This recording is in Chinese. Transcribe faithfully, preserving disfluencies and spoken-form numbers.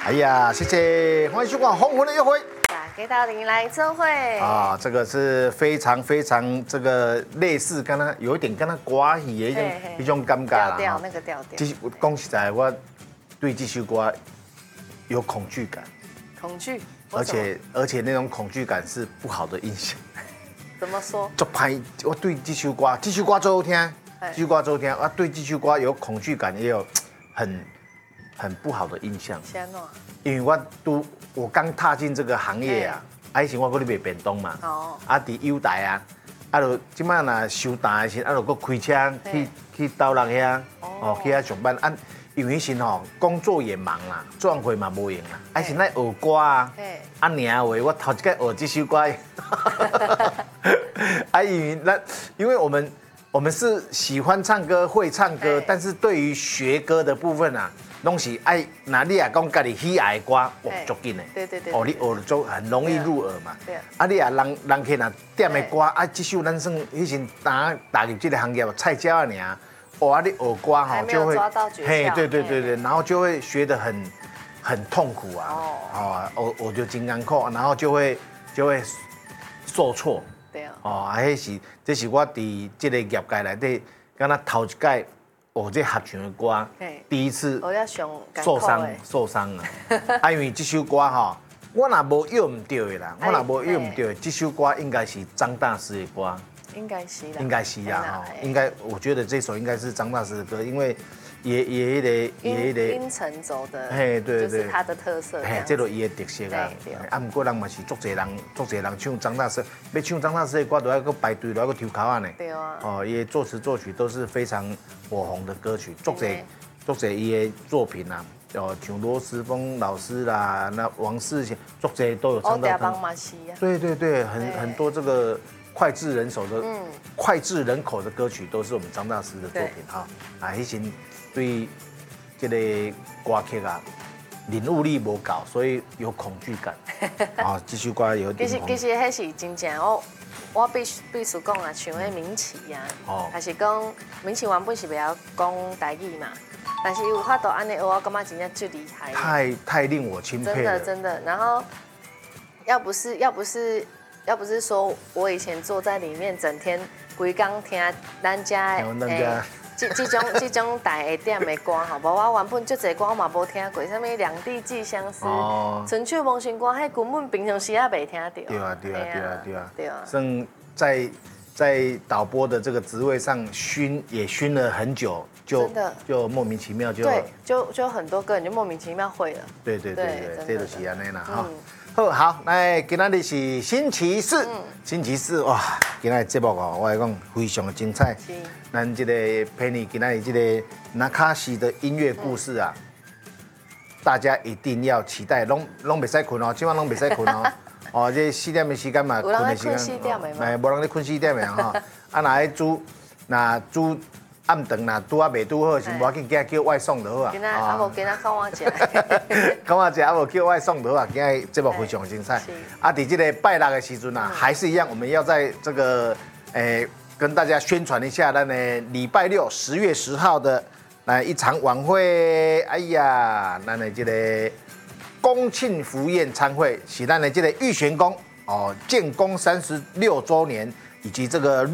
哎呀，谢谢，欢迎收看《红魂的约会》。 打给到您来做会啊，这个是非常非常这个类似，跟他有一点跟他寡语的一种一种尴尬啦。 调调那个调调。 其实讲实在，我对这首歌有恐惧感。 恐惧。 而且而且那种恐惧感是不好的印象。 怎么说？ 就拍我对这首歌，这首歌最好听，这首歌最好听。我对这首歌有恐惧感，也有很很不好的印象。因为我都我刚踏进这个行业啊，啊以前我搁咧卖便当嘛，哦，啊伫友台啊，啊就即摆若收单的时，啊就搁开车去去斗六遐，哦去遐上班。啊，因为迄时吼工作也忙啦，转会嘛无用啦，啊是来学歌啊，啊尔话我头一个学这首歌，啊因为咱因为我们我们是喜欢唱歌会唱歌，但是对于学歌的部分啊。拢是爱，那你也讲家己喜爱的歌，哇，足紧的。对对对。哦，你学就很容易入耳嘛。对。啊，你也人人客若点的歌，啊，这首咱算以前打打入这个行业菜鸟啊，尔，哇，你学歌吼就会，嘿，对对对对，然后就会学得很很痛苦啊。哦。哦，我我就金刚扣，然后就会就会受挫。对啊。哦，啊，迄是这是我伫这个业界内底，敢若头一届。我这合唱的歌，第一次受伤受伤啊！啊，因为这首歌哈，我若无用唔对的啦，我若无用唔对，这首歌应该是张大师的歌， 应该是啦， 应该是啦哈，应该我觉得这首应该是张大师的歌，因为也也迄个也迄个阴沉走的， 嘿对对， 就是他的特色， 嘿，这就伊的特色啊。啊，不过人嘛是足侪人，足侪人唱张大师，要唱张大师的歌都要个排队，都要个抽考啊呢。对啊。哦，伊作词作曲都是非常火红的歌曲，足侪足侪伊的作品啊，哦，像罗时丰老师啦，那王世贤，足侪都有唱到他。对对对，很很多这个脍炙人口的，脍炙人口的歌曲都是我们张大师的作品哈。啊，以前。对这个歌曲啊，领悟力无够，所以有恐惧感。啊，这首歌有点。 其实其实迄是真正我我必须必须讲啊，像迄明启啊，哦，还是讲明启原本是袂晓讲台语嘛，但是有法度安尼，我感觉真正最厉害。 太太令我钦佩了。 真的真的，然后要不是要不是要不是说我以前坐在里面，整天规工听咱家诶。这这种这种大下点的歌吼，无我原本足侪歌我嘛无听过，什么两地寄相思、春秋梦寻歌，迄根本平常时也袂听到。 对啊对啊对啊对啊。对啊。剩在在导播的这个职位上熏也熏了很久，就就莫名其妙就对，就就很多歌你就莫名其妙会了。 对对对对，这就是安尼啦哈。好，好，来，今仔日是星期四，嗯、星期四哇，今仔日节目哦，我来讲非常的精彩。咱这个陪你今仔日这个纳卡西的音乐故事啊，大家一定要期待，拢拢袂使困哦，今晚拢袂使困哦。哦，这四点的时间嘛， 困的时间， 哎，无人咧困四点的哈。啊，若爱煮，若煮。暗顿啦，拄啊未拄好，是无要紧，今仔叫外送就好啊。 今仔啊无今仔看我食， 看我食啊无叫外送就好啊。今仔节目非常精彩。啊，伫这个拜六的时阵啊，还是一样，我们要在这个诶跟大家宣传一下，咱的礼拜六十月十号的来一场晚会。哎呀，咱的这个恭庆福宴餐会，是咱的这个玉玄宫哦建宫三十六周年以及这个